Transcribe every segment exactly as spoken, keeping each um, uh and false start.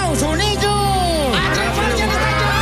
Estados Unidos. ¡A triunfar ya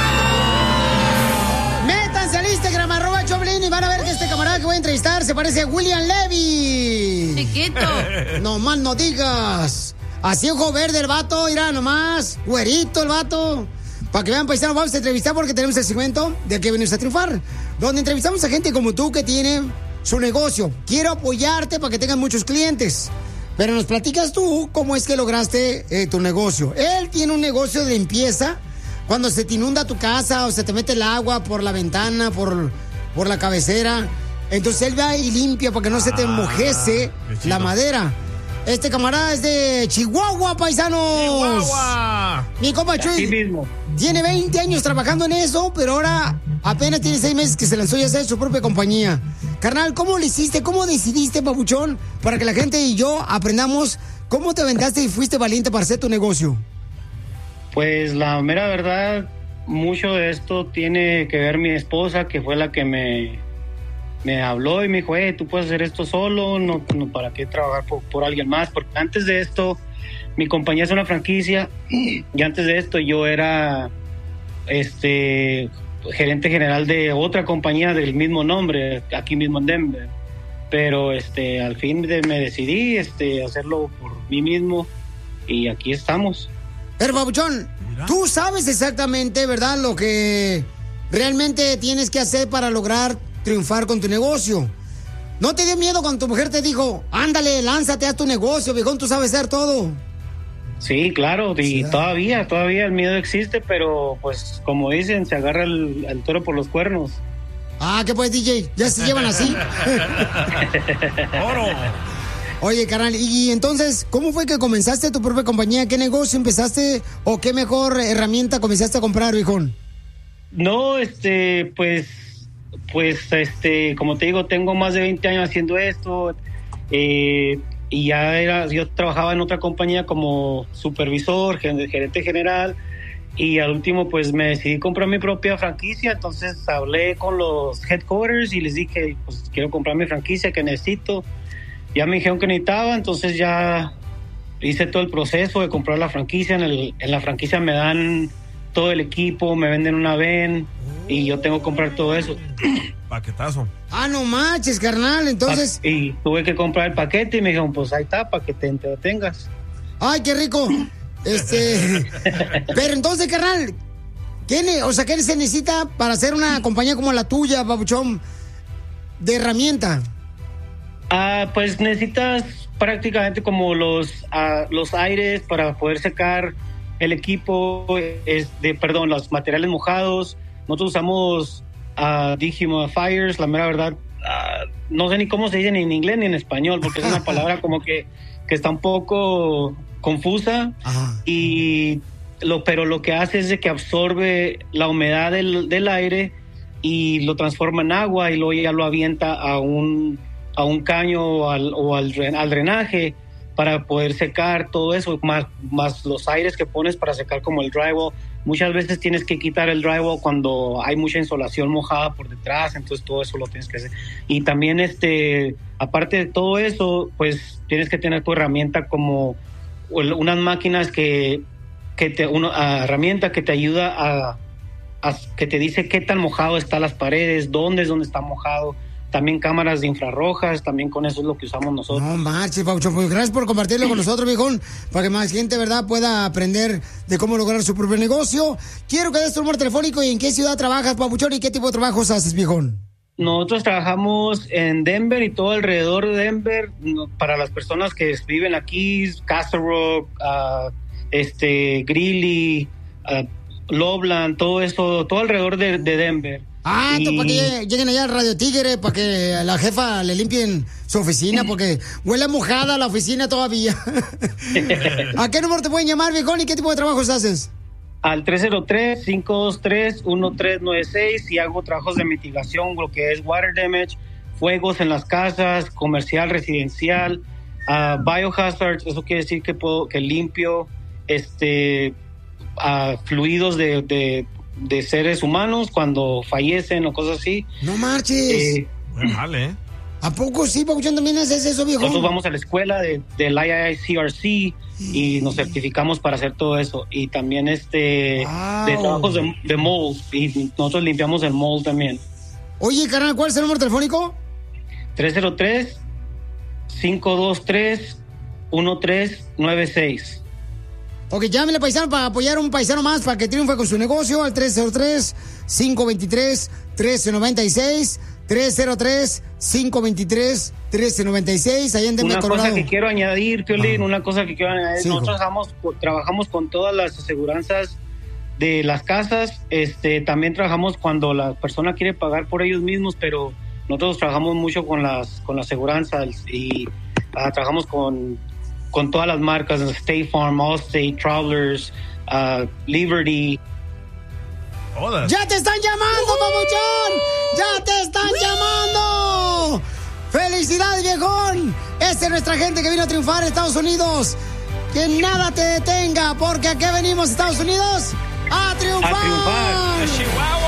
no está! Métanse al Instagram, arroba Choplin, y van a ver que este camarada que voy a entrevistar se parece a William Levy. Chiquito. No más no digas. Así ojo verde el vato, mira nomás. Güerito el vato. Para que vean, paisanos, vamos a entrevistar porque tenemos el segmento de que venimos a triunfar, donde entrevistamos a gente como tú que tiene su negocio. Quiero apoyarte para que tengas muchos clientes. Pero nos platicas tú cómo es que lograste eh, tu negocio. Él tiene un negocio de limpieza. Cuando se te inunda tu casa o se te mete el agua por la ventana, por, por la cabecera, entonces él va y limpia para que no se te mojece la madera. Este camarada es de Chihuahua, paisanos. Chihuahua. Mi compa Chuy mismo. Tiene veinte años trabajando en eso, pero ahora apenas tiene seis meses que se lanzó y hacer su propia compañía. Carnal, ¿cómo lo hiciste? ¿Cómo decidiste, papuchón? Para que la gente y yo aprendamos cómo te aventaste y fuiste valiente para hacer tu negocio. Pues la mera verdad, mucho de esto tiene que ver mi esposa, que fue la que me, me habló y me dijo, hey, tú puedes hacer esto solo, no, no para qué trabajar por, por alguien más, porque antes de esto, mi compañía es una franquicia, y antes de esto yo era este gerente general de otra compañía del mismo nombre, aquí mismo en Denver, pero este al fin de, me decidí este hacerlo por mí mismo, y aquí estamos. Pero, papuchón, tú sabes exactamente, ¿verdad?, lo que realmente tienes que hacer para lograr triunfar con tu negocio. ¿No te dio miedo cuando tu mujer te dijo, ándale, lánzate a tu negocio, viejón, tú sabes hacer todo? Sí, claro, y Sí, todavía, todavía el miedo existe, pero pues como dicen, se agarra el, el toro por los cuernos. Ah, ¿qué pues, D J? ¿Ya se llevan así? ¡Oro! Oye, carnal, y entonces, ¿cómo fue que comenzaste tu propia compañía? ¿Qué negocio empezaste o qué mejor herramienta comenzaste a comprar, viejón? No, este, pues, pues, este, como te digo, tengo más de veinte años haciendo esto, eh, y ya era, yo trabajaba en otra compañía como supervisor, gerente general, y al último, pues, me decidí comprar mi propia franquicia. Entonces hablé con los headquarters y les dije, pues, quiero comprar mi franquicia, que necesito. Ya me dijeron que necesitaba, entonces ya hice todo el proceso de comprar la franquicia. En, el, en la franquicia me dan todo el equipo, me venden una van y yo tengo que comprar todo eso. Paquetazo. Ah, no manches, carnal, entonces... Y tuve que comprar el paquete y me dijeron, pues ahí está, para que te entretengas. ¡Ay, qué rico! Este... Pero entonces, carnal, ¿qué ne- o sea, ¿qué se necesita para hacer una compañía como la tuya, papuchón, de herramienta? Ah, pues necesitas prácticamente como los ah, los aires para poder secar el equipo, es de, perdón, los materiales mojados. Nosotros usamos uh, dehumidifiers, la mera verdad, uh, no sé ni cómo se dice ni en inglés ni en español, porque es una palabra como que, que está un poco confusa. Ajá. Y lo, pero lo que hace es de que absorbe la humedad del, del aire y lo transforma en agua y luego ya lo avienta a un a un caño o al, o al, al drenaje para poder secar todo eso, más, más los aires que pones para secar como el drywall. Muchas veces tienes que quitar el drywall cuando hay mucha insolación mojada por detrás, entonces todo eso lo tienes que hacer. Y también, este, aparte de todo eso, pues tienes que tener tu herramienta como unas máquinas que, que te, una herramienta que te ayuda a, a, que te dice qué tan mojado están las paredes, dónde es donde está mojado. También cámaras de infrarrojas, también con eso es lo que usamos nosotros. No marches, Paucho, pues gracias por compartirlo con nosotros, viejón, para que más gente, ¿verdad?, pueda aprender de cómo lograr su propio negocio. Quiero que des tu número telefónico y en qué ciudad trabajas, Papuchón, y qué tipo de trabajos haces, viejón. Nosotros trabajamos en Denver y todo alrededor de Denver, para las personas que viven aquí, Castle Rock, uh, este, Greeley, uh, Loveland, todo eso, todo alrededor de, de Denver. Ah, y... entonces para que lleguen allá al Radio Tigre, para que a la jefa le limpien su oficina, porque huele mojada la oficina todavía. ¿A qué número te pueden llamar, viejón, y qué tipo de trabajos haces? Al tres cero tres, cinco dos tres, uno tres nueve seis, y hago trabajos de mitigación, lo que es water damage, fuegos en las casas, comercial, residencial, uh, biohazards, eso quiere decir que puedo, que limpio este uh, fluidos de, de de seres humanos cuando fallecen o cosas así. No marches. Eh, Bueno, vale, ¿eh? ¿A poco sí, Papuchón, también haces eso, viejo? Nosotros vamos a la escuela de, del I I C R C y nos certificamos para hacer todo eso. Y también este wow. de trabajos de, de mold. Y nosotros limpiamos el mold también. Oye, carnal, ¿cuál es el número telefónico? tres cero tres, cinco dos tres, uno tres nueve seis. Ok, llámele, paisano, para apoyar a un paisano más para que triunfe con su negocio al tres cero tres, cinco dos tres, uno tres nueve seis. tres cero tres, cinco dos tres, uno tres nueve seis. Ahí en Denver, Una Colorado. cosa que quiero añadir, Piolín, ah. una cosa que quiero añadir. Sí, Nosotros trabajamos, trabajamos con todas las aseguranzas de las casas. Este, también trabajamos cuando la persona quiere pagar por ellos mismos, pero nosotros trabajamos mucho con las con las aseguranzas y uh, trabajamos con, con todas las marcas, State Farm, Allstate, Travelers, uh, Liberty. Hola. ¡Ya te están llamando, papuchón! ¡Ya te están ¡Wii! llamando! ¡Felicidades, viejón! Esta es nuestra gente que vino a triunfar en Estados Unidos. Que nada te detenga, porque aquí venimos, Estados Unidos, a triunfar. A triunfar.